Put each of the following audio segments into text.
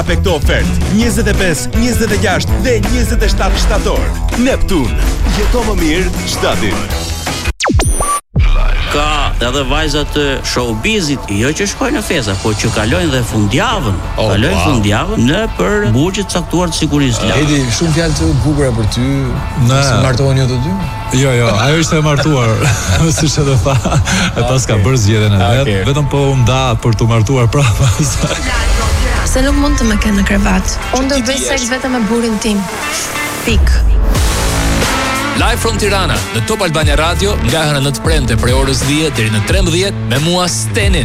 Me këto ofertë 25, 26 dhe 27 shtator. Neptun, jeto më mirë çdo ditë. Ka edhe vajzat të showbizit, jo që shkojnë në festa, po që kalojnë dhe fundjavën. Fundjavën në për buxhet caktuar të sigurisë. Edi, shumë fjalë të bukura për ty. Si martohen ju të dy? Jo, ajo ishte e martuar, siç e tha. E pas ka bërë zgjedhjen e vet, vetëm po u nda për të martuar prapa. Se nuk mund të më kenë në krevat. Unë do bëj seks vetëm me burrin tim. Pik. Live from Tirana në Top Albania Radio nga hëna 9 premte prej orës 10 deri në 13 me mua Stenin.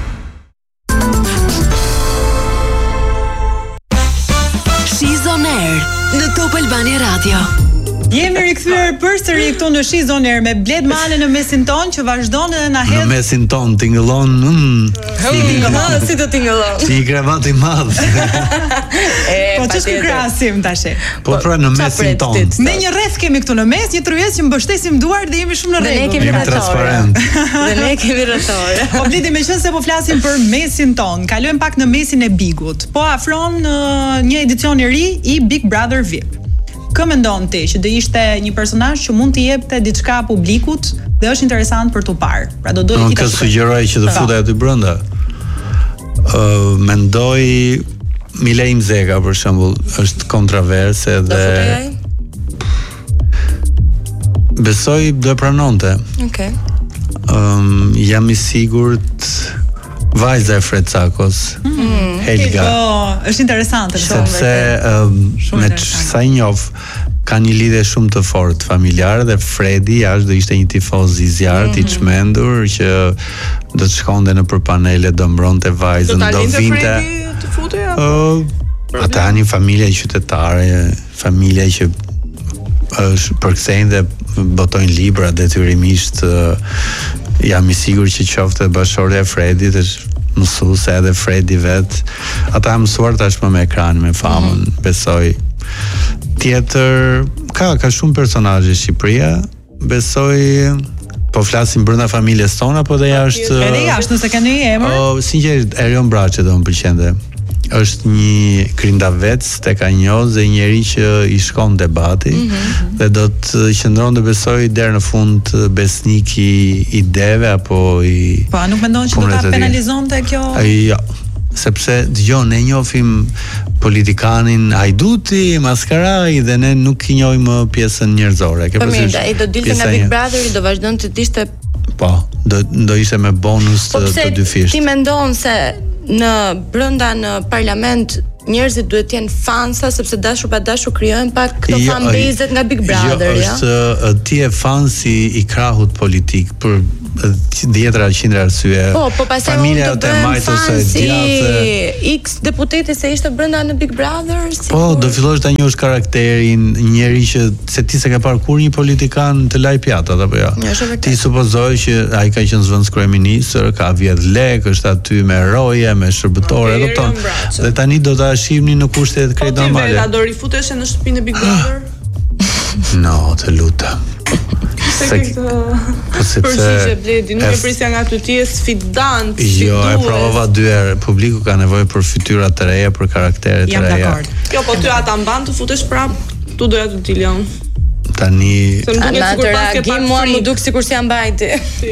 She's on Air në Top Albania Radio. Jemi rikthyer përsëri këtu në She's on Air me Bled Male në mesin ton që vazhdon edhe na hedh. Në mesin ton tingëllon. Si do tingëllon? Si i krevat i madh. Po ç'është krahasim tash? Po pra në mesin ton. Ne një rreth kemi këtu në mes, një tryez që mbështesim duar dhe jemi shumë në rregull. Jemi transparent. Dhe ne kemi rrethore. Po Bledi, meqense po flasim për mesin ton, kalojmë pak në mesin e Bigut. Po afron një edicion i ri i Big Brother VIP. Kë mendon ti që do ishte një personazh që mund të jepte diçka publikut dhe është interesant për tu parë? Pra do doja ti ta sugjeroj që të futej aty brenda. Mendoj Milej Mzeka për shembull, është kontroverse dhe besoj do e pranonte. Okej. Jam i sigurt vajza e Frecakos, Helga. Është interesante sepse me sa i njoh ka një lidhje shumë të fortë familjare dhe Fredi jashtë do ishte një tifoz i zjarrt i çmendur që do të shkonte në për panele, do mbronte vajzën, do vinte. Ata janë një familje qytetare, familje që është përkthejnë dhe botojnë libra detyrimisht. Jam i sigurt që qoftë bashkëshortja e Fredit është mësuese edhe Fredi vet. Ata janë mësuar tashmë me ekran, me famën, besoj. Tjetër ka shumë personazhe Shqipëria, besoj. Po flasim brenda familjes tonë apo edhe jashtë? Edhe jashtë, nëse kanë një emër. Sinqerisht Erion Braçi do më pëlqente. Është një krindavec tek Anjoz dhe njëri që i shkon debati dhe do të qëndron të besoj deri në fund besnik i ideve apo i. Po, nuk mendon që do ta penalizonte kjo? Jo. Sepse dëgjon, ne njohim politikanin Hajduti, Maskaraj dhe ne nuk i njohim pjesën njerëzore. Po mirë, ai do dilte nga Big Brother, do vazhdonte të ishte. Po, do ishte me bonus të dy fisht. Ti mendon se brenda në parlament njerëzit duhet të jenë fansa sepse dashur pa dashur krijojnë pak këto fanbase nga Big Brother, ja? Është ti je fans i krahut politik për 10-100 arsye. Po pastaj familja të majt ose djathtë X deputeti se ishte brenda në Big Brother. Po, do fillosh ta njohësh karakterin, njëri që se ti s'e ke parë kur një politikan të laj pjatat apo jo. Ti supozoj që ai ka qenë zëvendës kryeministër, ka vjedh lek, është aty me roje, me shërbëtorë, e kupton. Dhe tani do ta shihni në kushte të krejt normale. Po ti do rifuteshe në shtëpinë e Big Brother? No, të lutem. Përgjigje Bledi, nuk e prisja nga ty, ti je sfidant, Jo, e provova 2 herë. Publiku ka nevojë për fytyra të reja, për karaktere të reja. Jam dakord. Jo, po ty ata mban të futesh prap, tu doja të diljon. Tani atë reagim mua më duk sikur si jam mbajti.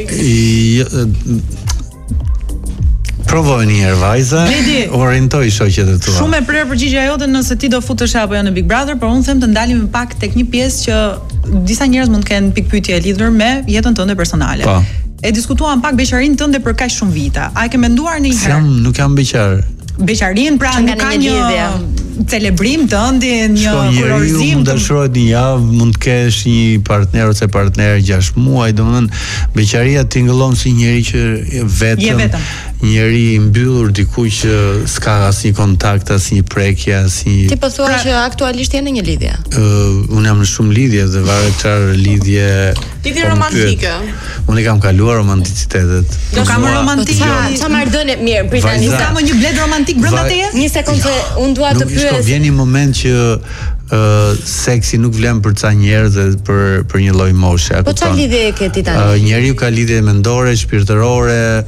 Provoj një herë vajza, orientoj shoqet e tua. Shumë e prerë përgjigjja jote nëse ti do futesh apo jo në Big Brother, por unë them të ndalim pak tek një pjesë që disa njerëz mund të kenë pikpyetje lidhur me jetën tënde personale. Po. E diskutuam pak beqarinë tënde për kaq shumë vita. A e ke menduar ndonjëherë? Nuk jam beqar. Beqarin, pra nuk ka një celebrim tëndi, një kurorizim. Mund të dashurohet një javë, mund të kesh një partner ose partner 6 muaj, domethënë beqaria tingëllon si njëri që vetëm. Njëri i mbyllur diku që s'ka asnjë kontakt, asnjë prekje, asnjë. Ti po thua që aktualisht je në një lidhje? Unë jam në shumë lidhje dhe varet çfarë lidhje. Lidhje romantike. Unë kam kaluar romanticitetet. Do kam romantik. Sa marrëdhënie mirë, pritani. Ka më një bled romantik brenda teje? Një sekondë, unë dua të pyes. Nuk vjen një moment që seksi nuk vlen për ca njerëz dhe për një lloj moshe. Po çfarë lidhje ke ti tani? Njeriu ka lidhje mendore, shpirtërore.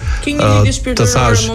Të thash,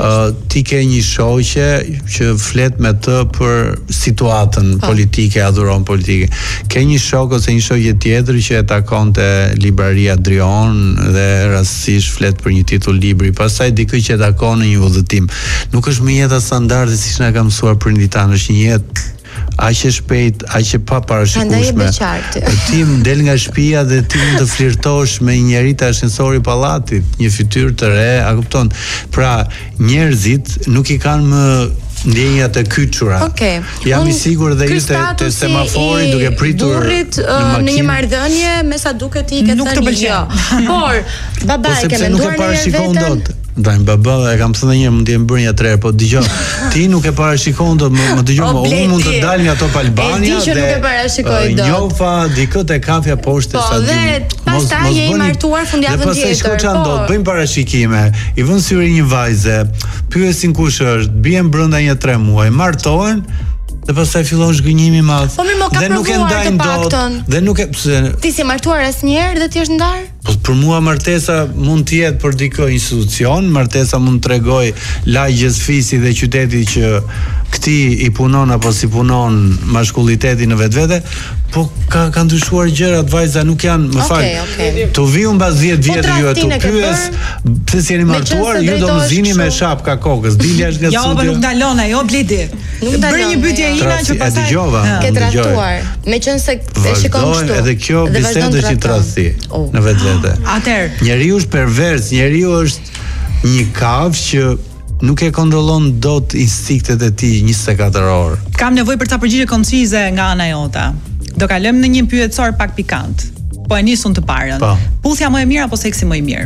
ti ke një shoqe që flet me të për situatën politike, adhuron politike. Ke një shok ose një shoqe tjetër që e takonte libraria Drion dhe rastësisht flet për një titull libri. Pastaj dikë që e takon në një udhëtim. Nuk është më jeta standarde siç na ka mësuar prindit tanë, është një jetë aq e shpejt, aq e pa parashikueshme. Ti del nga shtëpia dhe ti mund të flirtosh me një njerëz të ashensori pallatit, një fytyrë të re, a kupton? Pra, njerëzit nuk i kanë më ndjenjat e kyçura. Jam i sigurt dhe ishte te semafori duke pritur burrit në një marrëdhënie, me sa duket ti ke thënë jo. Por baba e ke menduar në vetë. Ndaj baba e kam thënë një herë mund të jem bërë një 3, po dëgjoj. Ti nuk e parashikon dot, më dëgjoj, unë mund të dal nga Top Albania dhe nuk e parashikoj dot. Njofa dikë te kafja poshtë sa di. Po, dhe pastaj je i martuar fundjavën tjetër. Dhe pastaj shkoçan dot, bëjmë parashikime, i vën syri një vajze, pyesin kush është, bien brenda një 3 muaj, martohen. Dhe pastaj fillon zhgënjimi i madh. Dhe nuk e ndajnë dot. Dhe nuk e pse. Ti si martuar asnjëherë dhe ti është ndar? Po për mua martesa mund të jetë për dikë institucion, martesa mund të tregoj lagjes fisi dhe qyteti që këti i punon apo si punon mashkulliteti në vetvete, po ka ndryshuar gjërat, vajza nuk janë, më fal. Tu viu mbas 10 vjetë ju e tu pyes, pse si jeni martuar, ju do më zini me shapka kokës, dilja është nga studio. Jo, nuk dalon ajo, Bledi. Bëri një pyetje Ina që pastaj ke tradhtuar. Meqense e shikon kështu. Edhe kjo bisedë që tradhti në vetvete. Atëherë, njeriu është pervers, njeriu është një kafshë që nuk e kontrollon dot instinktet e tij 24 orë. Kam nevojë për ca përgjigje koncize nga ana jota. Do kalojmë në një pyetësor pak pikant. Po e nisun të parën. Puthja më e mirë apo seksi më i mirë?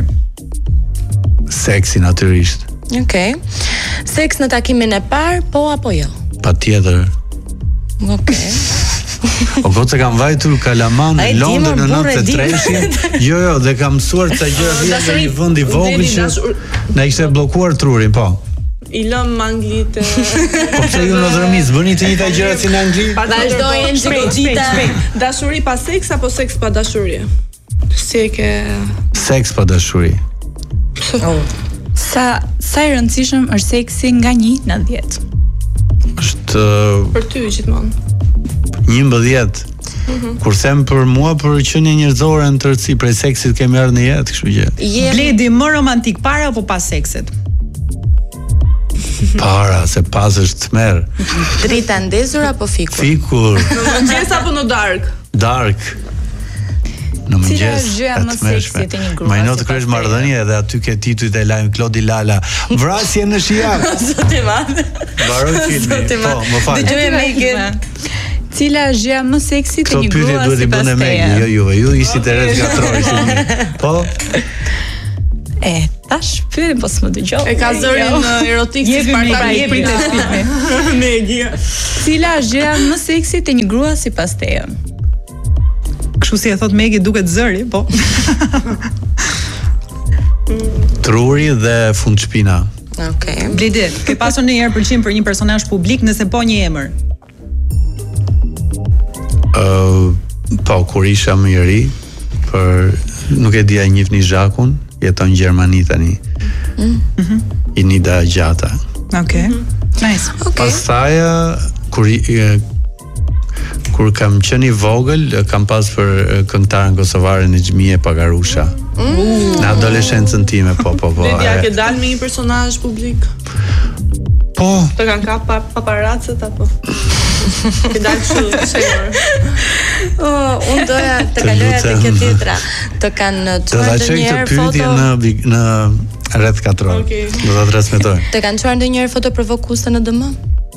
Seksi natyrisht. Okej. Seks në takimin e parë, po apo jo? Patjetër. Okej. O gotë kam vajtur Kalaman në Londër në 93-shin. Jo, dhe kam mësuar ca gjëra nga një vend i vogël që na ishte bllokuar trurin, po. I lëm Anglitë. Po pse ju në dhërmis bëni të njëjta gjëra si në Angli? Vazhdojnë xhigojita. Dashuri pa seks apo seks pa dashuri? Si e ke? Seks pa dashuri. Sa i rëndësishëm është seksi nga 1 në 10? Është për ty gjithmonë. 11. Kur them për mua, për qenie njerëzore në tërësi, prej seksit kemi ardhur në jetë, kështu që. Bledi më romantik para apo pas seksit? Para, se pas është tmerr. Drita ndezur apo fikur? Fikur. Në mëngjes apo në dark? Dark. Në mëngjes. Cila është gjëja më seksi te një grua? Ma i notë kresh marrëdhënie dhe aty ke titujt e lajm Klodi Lala. Vrasje në Shijak. Zoti madh. Mbaroi filmi. Po, më fal. Dëgjoj Megën. Cila është gjëja më seksi te një grua? Këto pyetje duhet i bënë Megën, jo juve. Ju ishit e rreth gatroj. Po. Tash pyetëm po s'më dëgjoj. E ka zërin erotik si Spartani i pritet filmi. Megi. Cila është gjëja më seksi te një grua sipas teje? Kështu si e thot Megi duket zëri, po. Truri dhe fund shpina. Okej. Bledi, ke pasur ndonjëherë pëlqim për një personazh publik, nëse po një emër? Po, kur isha më i ri, nuk e dija njihni Zhakun, jeton në Gjermani tani. I Nida Gjata. Okej. Nice. Pastaj kur kam qenë i vogël, kam pas për këngëtaren kosovare në Xhmije Pagarusha. Në adoleshencën time, po. Dhe ke dalë me një personazh publik? Po. Të kanë kap paparacët apo? Ke dalë kështu. Unë doja të kaloja te kjo tjetra. Të kanë çuar ndonjëherë foto në rreth 4 orë. Do ta transmetoj. Të kanë çuar ndonjëherë foto provokuese në DM?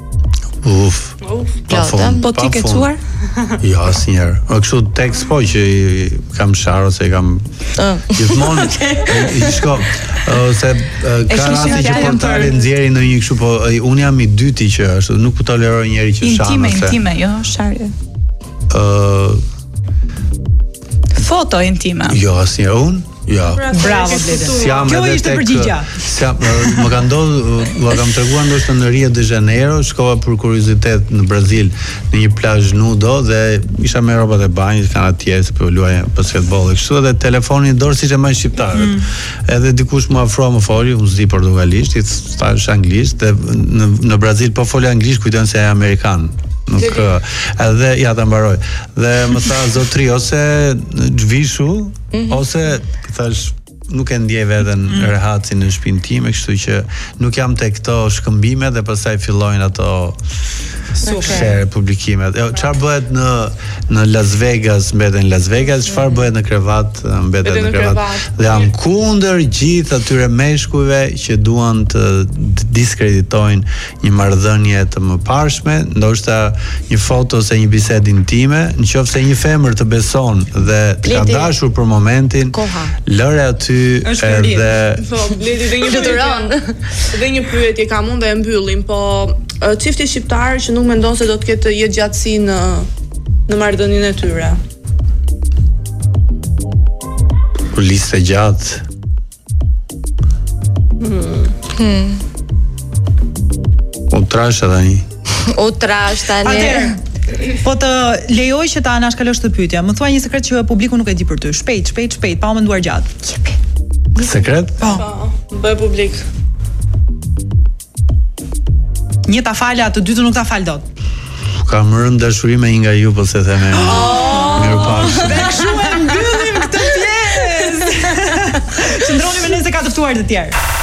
Po ti ke çuar? Jo, asnjëherë. Kështu tekst po që kam shar ose kam gjithmonë i shko ose ka raste që portale nxjerrin në një kështu, po un jam i dyti që ashtu nuk po toleroj njëri që shan ose intime, jo sharje. Foto intime. Jo, asnjëherë. Ja. Bravo Blendi. Kjo ishte përgjigja. Më ka ndodhur, u kam treguar ndoshta në Rio de Janeiro, shkova për kuriozitet në Brazil, në një plazh nudo dhe isha me rrobat e banjës, kanë atje se po luaj basketboll e kështu dhe telefoni në dorë siç e mbajnë shqiptarët. Edhe dikush më afroi më foli, unë s'di portugalisht, i thash anglisht dhe në Brazil po foli anglisht, kujton se ai amerikan. Nuk edhe ja ta mbaroj. Dhe më tha zotri ose zhvishu ose thash nuk e ndjej veten rehatsin në shtëpinë time, kështu që nuk jam te këto shkëmbime dhe pastaj fillojnë ato share publikimet. Çfarë bëhet në Las Vegas, mbeten Las Vegas, çfarë bëhet në krevat, mbetet në krevat. Dhe jam kundër gjithë atyre meshkujve që duan të diskreditojnë një marrëdhënie të mëparshme, ndoshta një foto ose një bisedë intime, nëse një femër të beson dhe të ka dashur për momentin, lëre aty edhe dhe një pyetje kam unë dhe e mbyllim, po çifti shqiptar që nuk mendon se do të ketë jetë gjatësi në marrëdhënien e tyre. Listë gjatë. U trash tani. Po të lejoj që ta anashkalosh të pyetja. Më thuaj një sekret që publiku nuk e di për ty. Shpejt, pa u menduar gjatë. Sekret? Po, bëj publik. Një ta falja, të dytën nuk ta fal dot. Kam rënë dashuri me një nga ju, po se them. Mirupafshim. Dhe kështu e mbyllim këtë pjesë. Qëndroni me ne se ka të ftuar të tjerë.